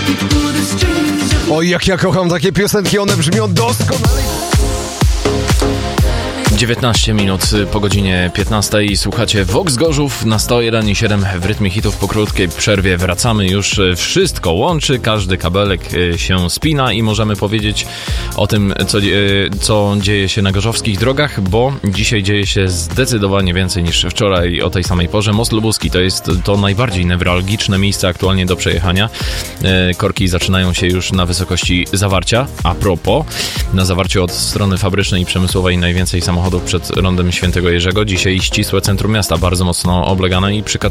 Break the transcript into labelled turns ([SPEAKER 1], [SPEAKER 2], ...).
[SPEAKER 1] Oj, jak ja kocham takie piosenki, one brzmią doskonale.
[SPEAKER 2] 19 minut po godzinie 15 i słuchacie Vox Gorzów na 101,7 w rytmie hitów. Po krótkiej przerwie wracamy, już wszystko łączy, każdy kabelek się spina i możemy powiedzieć o tym, co dzieje się na gorzowskich drogach, bo dzisiaj dzieje się zdecydowanie więcej niż wczoraj o tej samej porze. Most Lubuski to jest to najbardziej newralgiczne miejsce aktualnie do przejechania. Korki zaczynają się już na wysokości Zawarcia. A propos, na Zawarciu od strony Fabrycznej i Przemysłowej najwięcej samochodów przed rondem Świętego Jerzego. Dzisiaj ścisłe centrum miasta, bardzo mocno oblegane i przy